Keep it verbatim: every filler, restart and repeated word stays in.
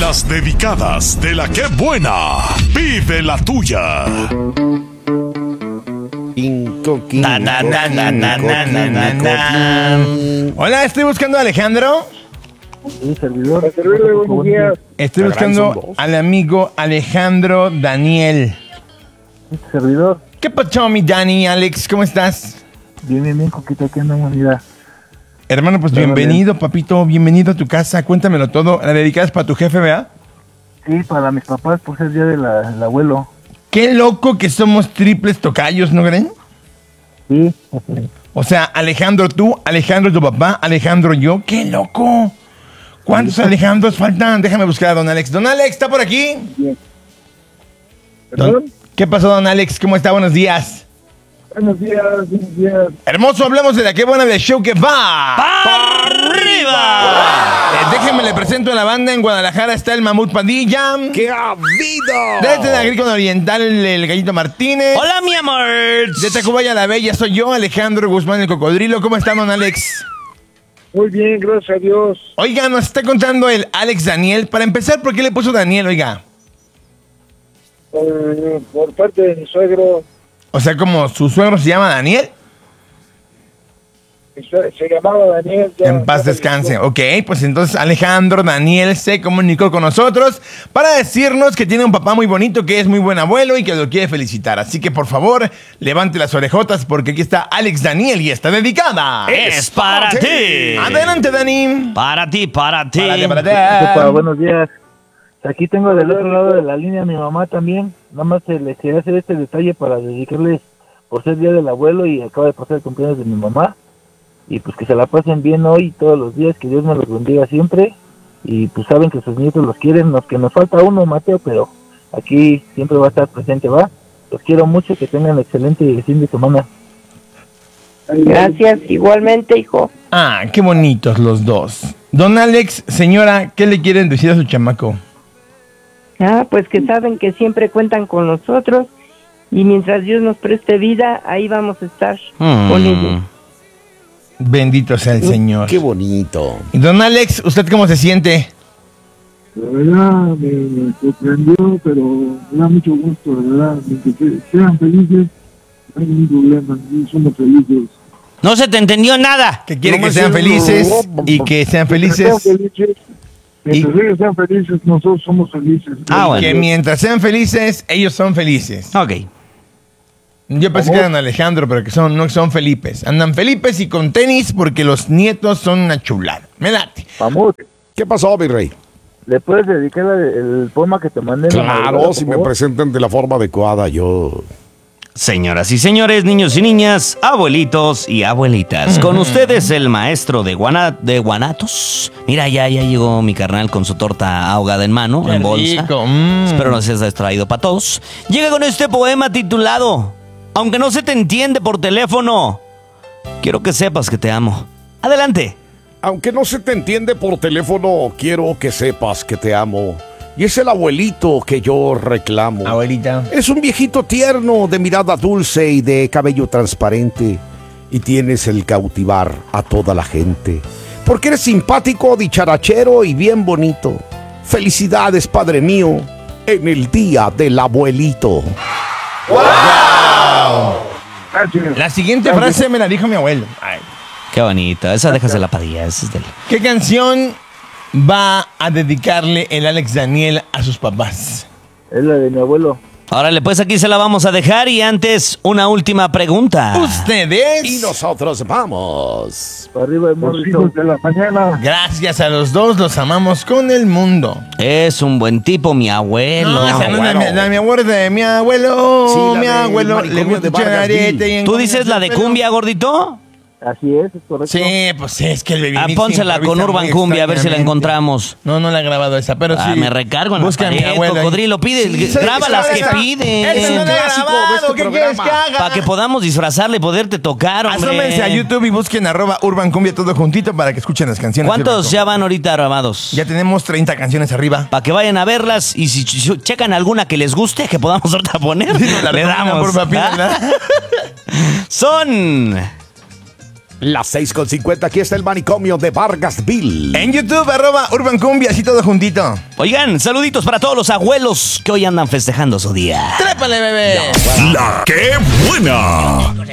Las dedicadas de la que buena. Vive la tuya. Quinco, quinco, Na, na, na, na, na, quinco, na, na, na, quinco, na. quinco. Hola, estoy buscando a Alejandro. Sí, servidor. Para servirle, buenos días. Estoy La gran son buscando dos. al amigo Alejandro Daniel. Sí, servidor. ¿Qué pasó, mi Dani? Alex, ¿cómo estás? Bien, bien, bien, Coquita, ¿qué andamos, mira? Hermano, pues Todo bienvenido, papito. Bienvenido a tu casa. Cuéntamelo todo. La dedicada es para tu jefe, ¿verdad? Sí, para mis papás, por ser día del del abuelo. Qué loco que somos triples tocayos, ¿no creen? Sí. O sea, Alejandro tú, Alejandro tu papá, Alejandro yo. ¡Qué loco! ¿Cuántos Alejandros faltan? Déjame buscar a don Alex. Don Alex, ¿está por aquí? Bien. Don- ¿Perdón? ¿Qué pasó, don Alex? ¿Cómo está? Buenos días. Buenos días, buenos días. Hermoso, hablemos de la que buena del show que va. ¡Arriba! Eh, déjenme le presento a la banda. En Guadalajara está el Mamut Padilla. ¡Qué ha habido! Desde Agrícola Oriental, el, el Gallito Martínez. Hola, mi amor. De Tacubaya la Bella soy yo, Alejandro Guzmán el Cocodrilo. ¿Cómo está, don Alex? Muy bien, gracias a Dios. Oiga, nos está contando el Alex Daniel. Para empezar, ¿por qué le puso Daniel, oiga? Eh, por parte de mi suegro, O sea, como su suegro se llama Daniel. mi sue- se llamaba Daniel. ya- En paz ya descanse. falleció. Ok, pues entonces Alejandro Daniel se comunicó con nosotros para decirnos que tiene un papá muy bonito, que es muy buen abuelo y que lo quiere felicitar. Así que por favor, levante las orejotas porque aquí está Alex Daniel y está dedicada. Es para ti. Adelante, Dani. Para ti, para ti. Párate, párate. Epa, buenos días. Aquí tengo del otro lado de la línea a mi mamá también. Nada más se les quería hacer este detalle para dedicarles por ser día del abuelo y acaba de pasar el cumpleaños de mi mamá. Y pues que se la pasen bien hoy y todos los días, que Dios me los bendiga siempre. Y pues saben que sus nietos los quieren, los que nos falta uno, Mateo, pero aquí siempre va a estar presente, ¿va? Los quiero mucho, que tengan excelente fin de semana. Gracias, igualmente, hijo. Ah, qué bonitos los dos. Don Alex, señora, ¿qué le quieren decir a su chamaco? Ah, pues que saben que siempre cuentan con nosotros y mientras Dios nos preste vida, ahí vamos a estar Mm. con ellos. Bendito sea el Señor. ¡Qué bonito! Y don Alex, ¿usted cómo se siente? La verdad me sorprendió, pero me da mucho gusto, la verdad, que sean felices, no hay ningún problema, somos felices. No se te entendió nada. Que quiere No que me sean siento- felices y que sean Mientras sean felices. felices, mientras ellos sean felices, nosotros somos felices. Ah, bueno. Que mientras sean felices, ellos son felices. Ok. Yo pensé que eran Alejandro, pero que son, no son Felipes. Andan Felipes y con tenis porque los nietos son una chulada. Me late. Mamut, ¿Qué pasó, mi rey? ¿le puedes dedicar la- el poema que te mandé? en la madrugada, Claro, por si me favor? presentan de la forma adecuada, yo... Señoras y señores, niños y niñas, abuelitos y abuelitas, con ustedes el maestro de, guana, de guanatos. Mira, ya, ya llegó mi carnal con su torta ahogada en mano, Qué en bolsa. rico, mm. Espero no seas extraído para todos. Llega con este poema titulado Aunque no se te entiende por teléfono, quiero que sepas que te amo. Adelante. Aunque no se te entiende por teléfono, quiero que sepas que te amo. Y es el abuelito que yo reclamo. Abuelita. Es un viejito tierno, de mirada dulce y de cabello transparente. Y tienes el cautivar a toda la gente. Porque eres simpático, dicharachero y bien bonito. Felicidades, padre mío, en el día del abuelito. Gracias. La siguiente frase me la dijo mi abuelo. Ay. Qué bonito. Esa déjase la padilla. Esa es del... ¿Qué canción va a dedicarle el Alex Daniel a sus papás? Es la de mi abuelo. Órale, pues aquí se la vamos a dejar y antes una última pregunta. Ustedes. Y nosotros vamos. Para arriba el Los morrito. hijos de la mañana. Gracias a los dos, los amamos con el mundo. Es un buen tipo, mi abuelo. No, esa no es la, abuelo. la de mi abuelo, de mi abuelo. Sí, la mi de abuelo le manicomio gusta de echar Vargas arete Bill. y en ¿Tú dices la de pelo. cumbia, gordito? Así es, es correcto. Sí, pues es que el baby Ah, Mix pónsela con improvisa Urban muy Cumbia, a ver si la extrañamente. encontramos. No, no la he grabado esa, pero Ah, sí. me recargo en la Busca a mi pared, abuelo ahí. Cocodrilo, pide, Sí, graba sí, las sí, que esa- piden. esa no la he clásico de grabado, este ¿qué quieres que programa. haga? Para que podamos disfrazarle y poderte tocar, hombre. Asómense a YouTube y busquen arroba Urban Cumbia todo juntito para que escuchen las canciones. de ¿Cuántos Urban ya Cumbia. van ahorita grabados? Ya tenemos treinta canciones arriba. Para que vayan a verlas y si ch- checan alguna que les guste, que podamos ahorita poner, Sí, nos la le recomiendan, damos. porfa, pídanla. Son Las seis con cincuenta, aquí está el manicomio de Vargasville. En YouTube, arroba Urban Cumbia, así todo juntito. Oigan, saluditos para todos los abuelos que hoy andan festejando su día. ¡Trépale, bebé! La que buena.